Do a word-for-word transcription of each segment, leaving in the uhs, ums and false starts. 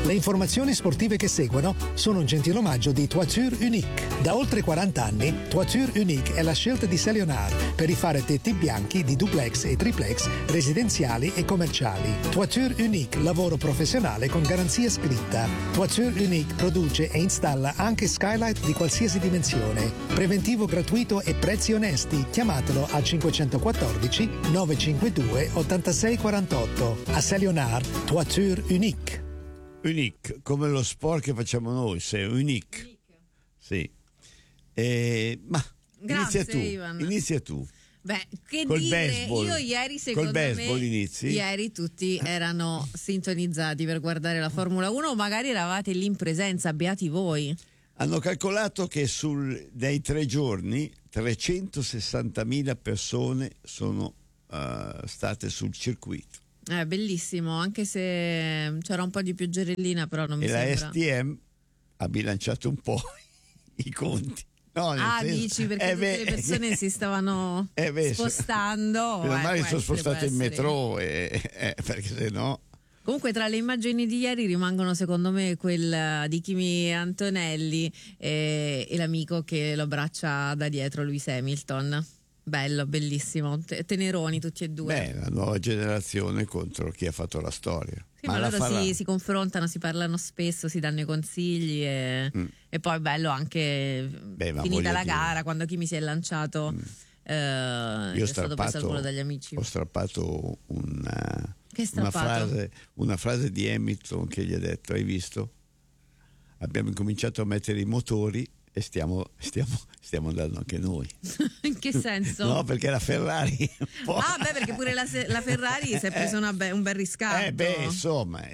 Le informazioni sportive che seguono sono un gentile omaggio di Toiture Unique. Da oltre quaranta anni, Toiture Unique è la scelta di Cellionar per rifare tetti bianchi di duplex e triplex residenziali e commerciali. Toiture Unique, lavoro professionale con garanzia scritta. Toiture Unique produce e installa anche skylight di qualsiasi dimensione. Preventivo gratuito e prezzi onesti. Chiamatelo al cinquecentoquattordici novecentocinquantadue ottantasei quarantotto. A Cellionar, Toiture Unique. Unique, come lo sport che facciamo noi, sei unique. unique. Sì. Eh, ma Grazie, inizia tu. Ivan. Inizia tu. Beh, che Col dire, baseball. io ieri secondo Col baseball me inizi? ieri tutti erano sintonizzati per guardare la Formula uno, o magari eravate lì in presenza, beati voi. Hanno calcolato che sul, nei tre giorni trecentosessantamila persone sono uh, state sul circuito. È eh, bellissimo, anche se c'era un po' di pioggerellina, però non mi e sembra. la S T M ha bilanciato un po' i conti. No, ah, senso, dici perché eh tutte beh, le persone si stavano eh beh, spostando. Meno eh, male può sono essere, spostato può in essere. metro, e, eh, perché se no. Comunque tra le immagini di ieri rimangono secondo me quella di Kimi Antonelli e, e l'amico che lo abbraccia da dietro, Lewis Hamilton. Bello, bellissimo, teneroni tutti e due. Beh, la nuova generazione contro chi ha fatto la storia. Sì, ma, ma loro farà... si, si confrontano, si parlano spesso, si danno i consigli e, mm. e poi è bello anche Beh, finita la dire... gara, quando Kimi si è lanciato, mm. eh, Io è stato preso al volo dagli amici. Ho strappato una, che una, frase, una frase di Hamilton che gli ha detto: hai visto? Abbiamo incominciato a mettere i motori e stiamo, stiamo, stiamo andando anche noi. In che senso? No, perché la Ferrari ah beh, perché pure la, la Ferrari si è presa una be- un bel riscatto. Eh beh, insomma,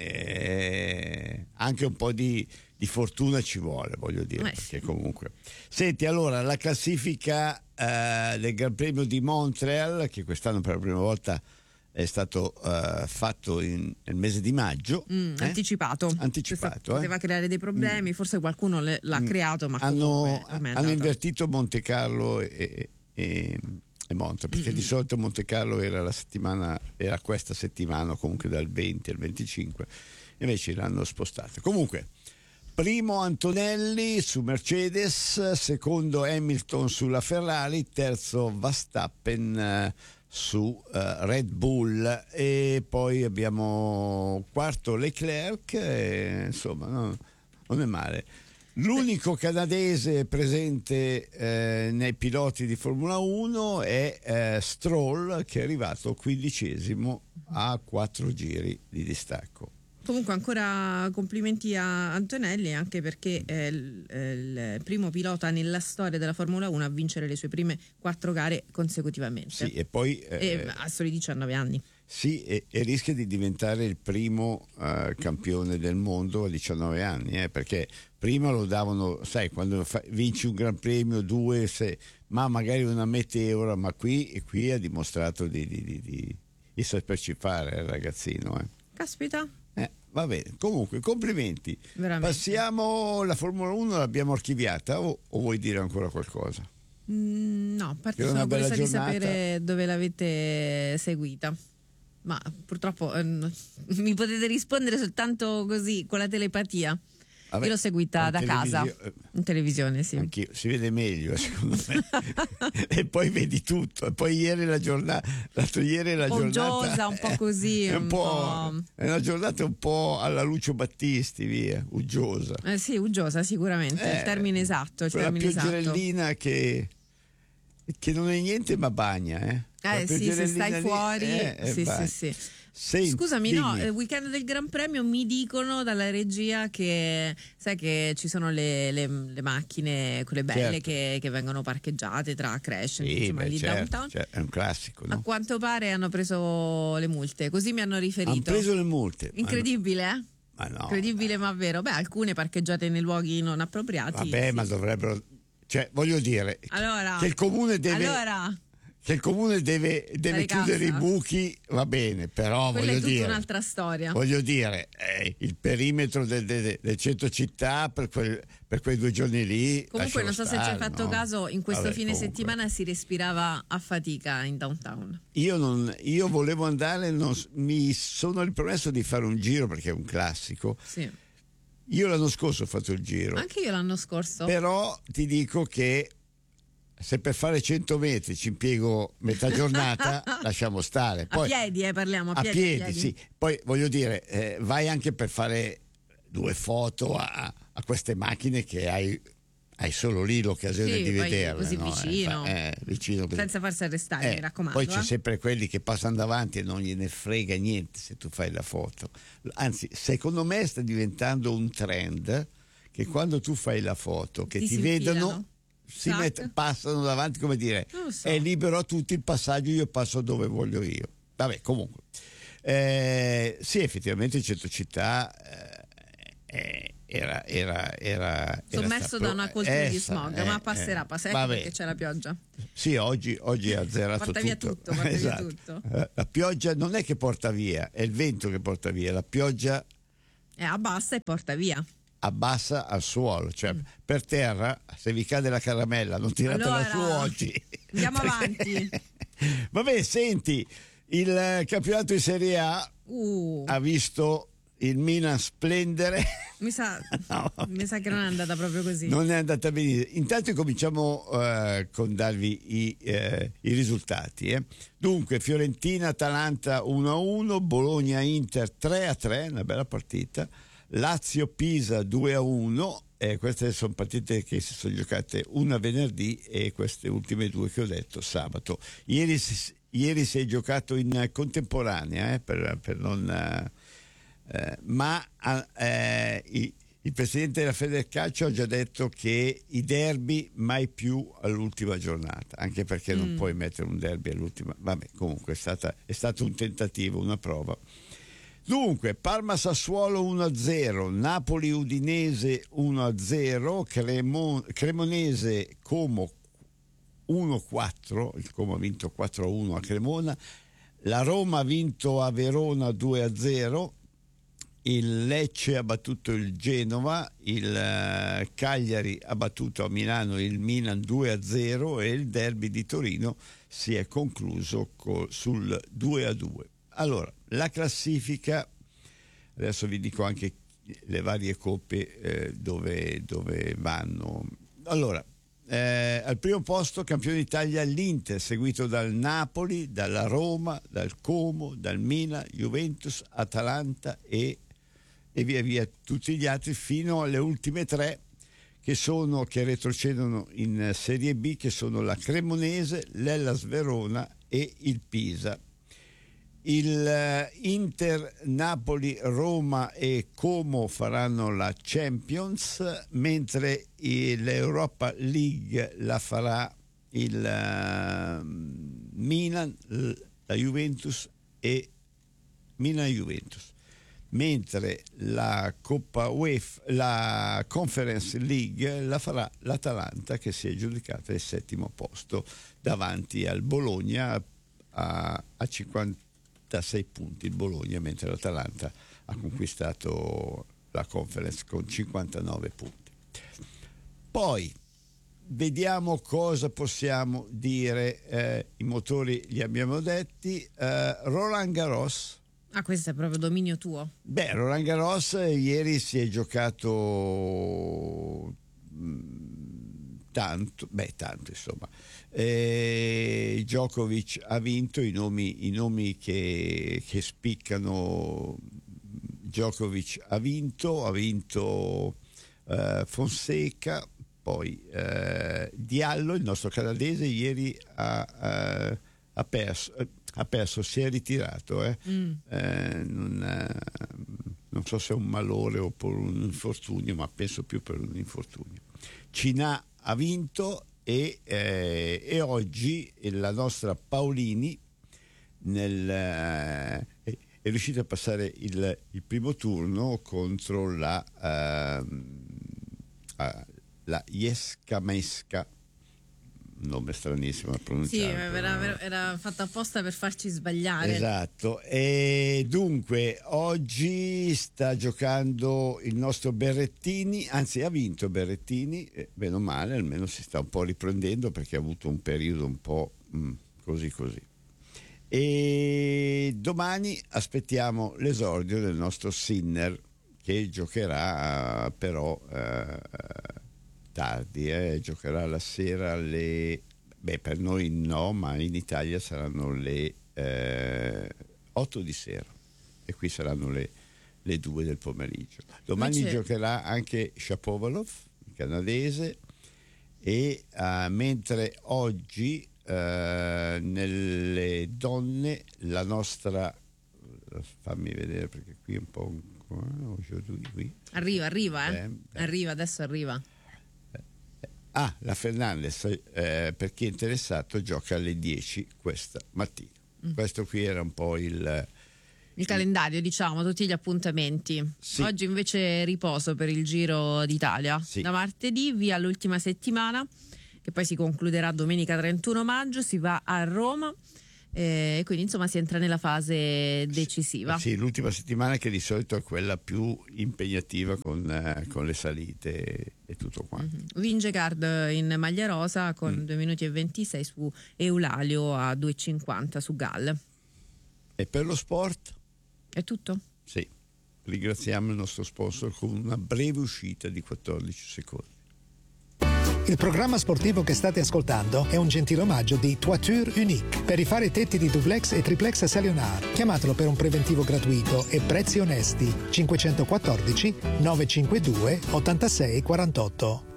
eh, anche un po' di, di fortuna ci vuole, voglio dire, eh, perché sì. Comunque. Senti, allora, la classifica eh, del Gran Premio di Montreal, che quest'anno per la prima volta è stato uh, fatto in, nel mese di maggio, mm, eh? anticipato, anticipato poteva eh? creare dei problemi, mm. forse qualcuno le, l'ha mm. creato, ma hanno, comunque hanno invertito Monte Carlo e, e, e Monza, perché mm-hmm. di solito Monte Carlo era la settimana, era questa settimana, comunque dal venti al venticinque, invece l'hanno spostata. Comunque, primo Antonelli su Mercedes, secondo Hamilton sulla Ferrari, terzo Verstappen uh, su uh, Red Bull, e poi abbiamo quarto Leclerc, e, insomma no, non è male. L'unico canadese presente eh, nei piloti di Formula uno è eh, Stroll, che è arrivato quindicesimo a quattro giri di distacco. Comunque ancora complimenti a Antonelli, anche perché è il, è il primo pilota nella storia della Formula uno a vincere le sue prime quattro gare consecutivamente. Sì, e poi eh, e a soli diciannove anni. Sì, e, e rischia di diventare il primo uh, campione del mondo a diciannove anni, eh, perché prima lo davano, sai, quando fa, vinci un Gran Premio, due, sei, ma magari una meteora, ma qui, e qui ha dimostrato di, di, di, di, di saperci fare il ragazzino. Eh. Caspita. Eh, va bene, comunque complimenti. Veramente. Passiamo, la Formula uno l'abbiamo archiviata o, o vuoi dire ancora qualcosa? Mm, no, a parte sono curiosa di sapere dove l'avete seguita, ma purtroppo eh, mi potete rispondere soltanto così con la telepatia. Vabbè, io l'ho seguita da casa in televisione, sì. Anch'io, si vede meglio secondo me. E poi vedi tutto, e poi ieri la giornata, l'altro ieri la un giornata uggiosa, un po' così, è un, un po', po'... è una giornata un po' alla Lucio Battisti, via, uggiosa. Eh sì, uggiosa sicuramente, eh, il termine esatto, il quella termine pioggerellina esatto. che che non è niente ma bagna, eh. Eh sì, se stai fuori, eh, eh, sì, sì, sì. Senti, scusami, dimmi. no, il weekend del Gran Premio mi dicono dalla regia che sai che ci sono le, le, le macchine, quelle belle, certo. che, che vengono parcheggiate tra Crash, sì, insomma, beh, lì certo, downtown. certo, è un classico, no? A quanto pare hanno preso le multe, così mi hanno riferito. Hanno preso le multe. Incredibile, eh? Ma no. Incredibile, ma vero. Beh, alcune parcheggiate nei luoghi non appropriati. Vabbè, sì. ma dovrebbero, cioè, voglio dire allora, che il comune deve allora, che il comune deve, deve chiudere i buchi, va bene, però quella voglio è tutta dire un'altra storia. Voglio dire, eh, il perimetro del, del, del centro città per, quel, per quei due giorni lì. Comunque non so stare, se ci hai fatto no? caso, in questo Vabbè, fine comunque. settimana si respirava a fatica in downtown. Io, non, io volevo andare, non, mi sono ripromesso di fare un giro perché è un classico. Sì. Io l'anno scorso ho fatto il giro. Anche io l'anno scorso. Però ti dico che se per fare cento metri ci impiego metà giornata, lasciamo stare. Poi, a piedi, eh, parliamo, a, a piedi. piedi, a piedi. sì. Poi voglio dire, eh, vai anche per fare due foto a, a queste macchine che hai, hai solo lì l'occasione sì, di vederle. Così no? vicino, eh, eh, vicino senza farsi arrestare, eh, mi raccomando. Poi c'è eh. sempre quelli che passano davanti e non gliene frega niente se tu fai la foto. Anzi, secondo me sta diventando un trend che quando tu fai la foto, che ti, ti si vedono... infilano. Si met- passano davanti, come dire, so. È libero a tutti il passaggio, io passo dove voglio io. Vabbè, comunque eh, sì, effettivamente il centro città eh, era, era, era sommerso era da una colture eh, di smog, eh, ma passerà, eh, passerà perché c'è la pioggia. Sì, oggi, oggi ha azzerato porta tutto. via tutto, porta esatto. via tutto. La pioggia non è che porta via, è il vento che porta via, la pioggia è abbassa e porta via. Abbassa al suolo, cioè mm. per terra, se vi cade la caramella non tiratela allora, su oggi. Andiamo avanti. Vabbè, senti, il campionato di Serie A uh. ha visto il Milan splendere. Mi sa, no. mi sa che non è andata proprio così. Non è andata benissimo. Intanto cominciamo uh, con darvi i, uh, i risultati. Eh. Dunque, Fiorentina-Atalanta uno a uno, Bologna-Inter tre a tre, una bella partita. Lazio-Pisa due a uno, eh, queste sono partite che si sono giocate una venerdì e queste ultime due che ho detto sabato. Ieri, ieri si è giocato in contemporanea, eh, per, per non, eh, ma eh, il, il presidente della Federcalcio ha già detto che i derby mai più all'ultima giornata, anche perché mm. non puoi mettere un derby all'ultima. Vabbè, comunque è, stata, è stato un tentativo, una prova. Dunque, Parma-Sassuolo uno a zero, Napoli-Udinese uno a zero, Cremo- Cremonese-Como uno a quattro, il Como ha vinto quattro a uno a Cremona, la Roma ha vinto a Verona due a zero, il Lecce ha battuto il Genova, il uh, Cagliari ha battuto a Milano il Milan due a zero e il derby di Torino si è concluso col, sul due a due. Allora, la classifica, adesso vi dico anche le varie coppe eh, dove, dove vanno. Allora, eh, al primo posto campione d'Italia l'Inter, seguito dal Napoli, dalla Roma, dal Como, dal Milan, Juventus, Atalanta e, e via via tutti gli altri fino alle ultime tre che sono che retrocedono in Serie B, che sono la Cremonese, l'Hellas Verona e il Pisa. Il Inter, Napoli, Roma e Como faranno la Champions, mentre l'Europa League la farà il uh, Milan, la Juventus e Milan e Juventus, mentre la Coppa UEFA, la Conference League la farà l'Atalanta, che si è giudicata il settimo posto davanti al Bologna a, a cinquanta sei punti il Bologna, mentre l'Atalanta ha conquistato la Conference con cinquantanove punti. Poi vediamo cosa possiamo dire. Eh, i motori li abbiamo detti. eh, Roland Garros. Ah, questo è proprio dominio tuo. Beh, Roland Garros ieri si è giocato mh, tanto, beh tanto insomma. Eh, Djokovic ha vinto, i nomi, i nomi che, che spiccano. Djokovic ha vinto, ha vinto eh, Fonseca, poi eh, Diallo, il nostro canadese, ieri ha, ha, ha perso, ha perso, si è ritirato, eh. Mm. Eh, non, eh, non so se è un malore o per un infortunio, ma penso più per un infortunio. Cina ha vinto. E, eh, e oggi la nostra Paolini nel, eh, è, è riuscita a passare il, il primo turno contro la, eh, la Jeskamesca, un nome stranissimo a pronunciare. Sì, era, era fatta apposta per farci sbagliare. Esatto. E dunque oggi sta giocando il nostro Berrettini, anzi ha vinto Berrettini, eh, bene o male, almeno si sta un po' riprendendo perché ha avuto un periodo un po' mh, così così. E domani aspettiamo l'esordio del nostro Sinner, che giocherà però eh, tardi, eh, giocherà la sera alle, beh per noi no, ma in Italia saranno le eh, otto di sera e qui saranno le, le due del pomeriggio. Domani Invece... giocherà anche Shapovalov, il canadese, e uh, mentre oggi uh, nelle donne la nostra, fammi vedere perché qui è un po' un, qui. arriva arriva eh? Eh, eh. arriva adesso arriva ah la Fernandez eh, per chi è interessato gioca alle dieci questa mattina. mm. Questo qui era un po' il il calendario, diciamo, tutti gli appuntamenti. Sì. Oggi invece riposo per il Giro d'Italia. Sì. Da martedì via l'ultima settimana, che poi si concluderà domenica trentuno maggio, si va a Roma e eh, quindi insomma si entra nella fase decisiva. Sì, l'ultima settimana che di solito è quella più impegnativa con, eh, con le salite e tutto quanto. Mm-hmm. Vingegaard in maglia rosa con mm. due minuti e ventisei su Eulalio a due e cinquanta su Gall. E per lo sport? È tutto? Sì, ringraziamo il nostro sponsor con una breve uscita di quattordici secondi. Il programma sportivo che state ascoltando è un gentile omaggio di Toiture Unique per rifare i tetti di duplex e triplex Salionar. Chiamatelo per un preventivo gratuito e prezzi onesti. cinquecentoquattordici nove cinque due ottantasei quarantotto.